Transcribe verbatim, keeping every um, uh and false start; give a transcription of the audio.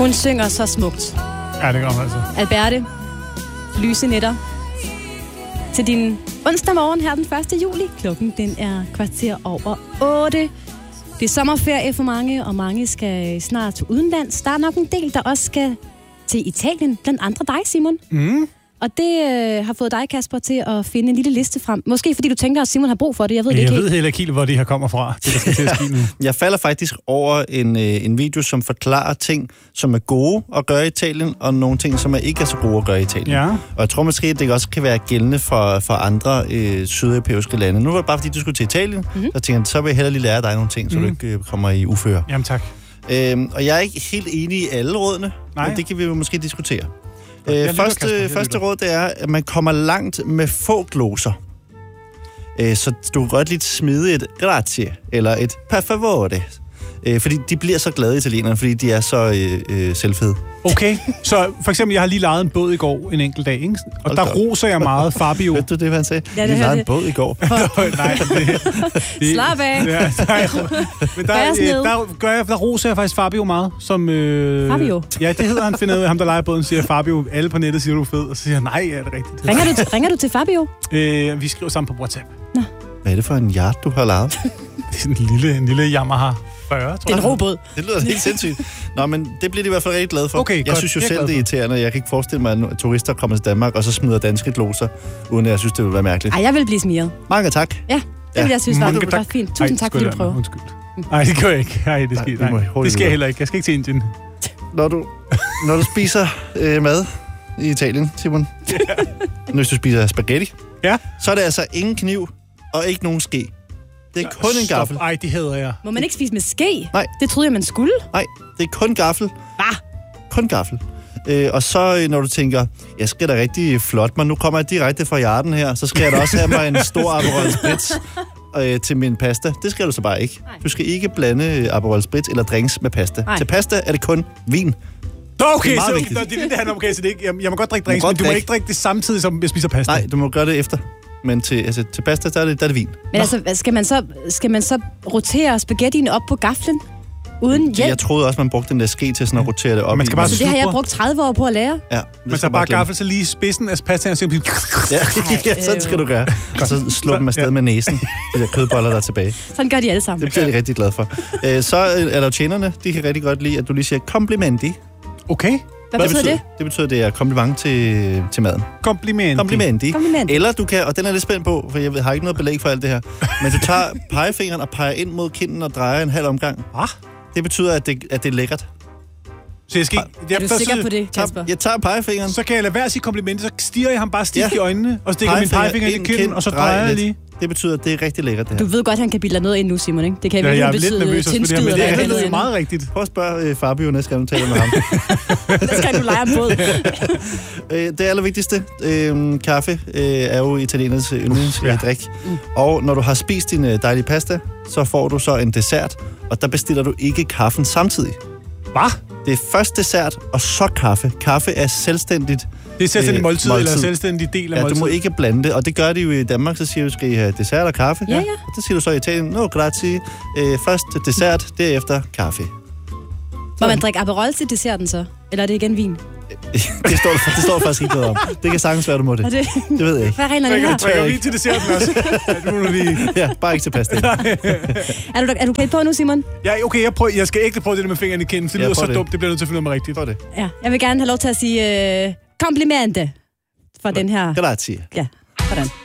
Hun synger så smukt. Ja, det gør hun altså. Alberte, lyse nætter. Til din onsdag morgen her den første juli. Klokken den er kvarter over otte. Det er sommerferie for mange, og mange skal snart til udenlands. Der er nok en del, der også skal til Italien. Blandt andre dig, Simon. Mm. Og det øh, har fået dig, Kasper, til at finde en lille liste frem. Måske fordi du tænker, at Simon har brug for det. Jeg ved det jeg ikke ved helt. heller ikke helt, hvor det her kommer fra. Det, der skal til at ske nu. Jeg falder faktisk over en, øh, en video, som forklarer ting, som er gode at gøre i Italien, og nogle ting, som er ikke er så gode at gøre i Italien. Ja. Og jeg tror måske, at det også kan være gældende for, for andre øh, sydeuropæiske lande. Nu var det bare, fordi du skulle til Italien, mm-hmm. så tænkte jeg, så vil jeg hellere lige lære dig nogle ting, så mm. du ikke øh, kommer i uføre. Jamen tak. Øhm, og jeg er ikke helt enig i alle rådene, Nej. men det kan vi jo måske diskutere. Jeg Øh, lytter, første Kasper, jeg første lytter. råd, det er, at man kommer langt med få gloser. Øh, så du kan godt lige smide et grazie, eller et per favore. Øh, fordi de bliver så glade, italienerne, fordi de er så øh, øh, selvfede. Okay, så for eksempel, jeg har lige lejet en båd i går en enkelt dag, ikke? Og Hold der da op. roser jeg meget Fabio. Hørte du det, hvad han sagde? Ja, det Vi hørte lejede en jeg. båd i går. Nej, det, det, Slap af. Ja, nej, men der, Bæres øh, ned. der, gør jeg, der roser jeg faktisk Fabio meget. Som, øh, Fabio? Ja, det hedder han, finder ud af ham, der leger båden, siger Fabio. Alle på nettet siger, du er fed. Og så siger jeg, nej, er det rigtigt? Ringer du, ringer du til Fabio? Øh, vi skriver sammen på WhatsApp. Hvad er det for en yard, du har lavet? Det er sådan en lille, en lille Yamaha fyrre, tror Det er en jeg. robåd. Det lyder helt sindssygt. Nå, men det bliver de i hvert fald rigtig glade for. Okay, jeg godt. synes jo Det er selv, jeg det er glad irriterende. Jeg kan ikke forestille mig, at turister kommer til Danmark, og så smider danske gloser, uden at jeg synes, det ville være mærkeligt. Ej, jeg vil blive smiret. Mange tak. Ja, det Ja. vil jeg synes var, Mange det var tak. fint. Tusind Ej, tak, fordi du sgu da, prøver. Undskyld. Nej, det gør jeg ikke. Nej, det Nej, skal, vi må nej, hurtigt det skal jeg videre. heller ikke. Jeg skal ikke til Indien. Når du, når du spiser øh, mad i Italien, Simon, yeah. Hvis du spiser spaghetti, Ja. så er det altså ingen kniv og ikke nogen ske. Det er kun en Stop. gaffel. Ej, det hader jeg. Må man ikke spise med ske? Nej. Det troede jeg, man skulle. Nej, det er kun gaffel. Hvad? Kun gaffel. Øh, og så øh, når du tænker, jeg skal da rigtig flot, men nu kommer jeg direkte fra hjerten her, så skal jeg da også have mig en stor Aperol Spritz øh, til min pasta. Det skal du så bare ikke. Nej. Du skal ikke blande øh, Aperol Spritz eller drinks med pasta. Nej. Til pasta er det kun vin. Nå, okay, Det er meget så vigtigt. det er det, det handler om. Okay, så det er ikke, jeg, jeg må godt drikke drinks, Du må men godt du må drikke. ikke drikke det samtidig, som jeg spiser pasta. Nej, du må gøre det efter. Men til, altså, til pasta, der er det, der er det vin. Men altså, hvad- skal man, så, skal man så rotere spaghettien op på gaflen? Uden hjælp? Jeg troede også, man brugte den der ske til sådan at rotere det op. Man skal i, bare men- Så det har jeg Super. brugt tredive år på at lære. Ja, det Man skal tager bare glemme. gaffel, så lige spidsen af pastaen, og så bliver Ja, ja, sådan skal du gøre. Og så slå dem afsted med næsen. De der kødboller, der er tilbage. Sådan gør de alle sammen. Det bliver de rigtig glad for. Øh, Så er der jo tjenerne, de kan rigtig godt lide, at du lige siger komplimenti. Okay, Hvad betyder det? Det betyder, at det er kompliment til, til maden. kompliment. Komplimenti. Kompliment. Eller du kan, og den er jeg lidt spændt på, for jeg ved- har ikke noget belæg for alt det her, men du tager pegefingeren og peger ind mod kinden og drejer en halv omgang. Ah, Det betyder, at det, at det er lækkert. så jeg skal ikke... Er du sikker på det, Kasper? Tag, jeg tager pegefingeren. Så kan jeg lade være at sige komplimenter, så stiger jeg ham bare stift Ja. i øjnene, og stikker min pegefinger ind i kinden, og så drejer jeg lidt. lige. Det betyder, at det er rigtig lækkert, det her. Du ved godt, han kan bilde dig noget ind nu, Simon, ikke? Det kan Ja, jeg er virkelig lidt betyde nervøs også for det her, men tindskyder det eller er noget jo andet. meget rigtigt. Prøv at spørge øh, Fabio næste gang, du taler med ham. Der skal du lege en båd. Øh, det allervigtigste, øh, kaffe, øh, er jo italieners yndlingsdrik. Ja. Ja. Mm. Og når du har spist din øh, dejlige pasta, så får du så en dessert, og der bestiller du ikke kaffen samtidig. Hvad? Det er først dessert, og så kaffe. Kaffe er selvstændigt. Det er selvstændig Øh, måltid, måltid. eller selvstændig del af Ja, måltid. du må ikke blande det, og det gør de jo i Danmark, så siger du, skal I have dessert og kaffe? Ja, ja. Og det siger du så i Italien, no grazie, øh, først dessert, derefter kaffe. Må man drikke Aperol til desserten så? Eller er det igen vin? det, står, det står faktisk ikke noget om. Det kan sagtens være, du må det. Er det... Det ved jeg ikke. Hvad er reglerne Drikker, her? drikker vi til desserten også? Ja, nu må du lige... Ja, bare ikke til pasta. Er du, er du klædt på nu, Simon? Ja, okay, jeg, prøver, jeg skal ikke prøve det der med fingrene i kinden, for det Ja, lyder prøv så det. dumt. Det bliver nødt til at finde ud af mig rigtigt. For det. Ja. Jeg vil gerne have lov til at sige øh, komplimente for den her... Grazie. Ja, sådan.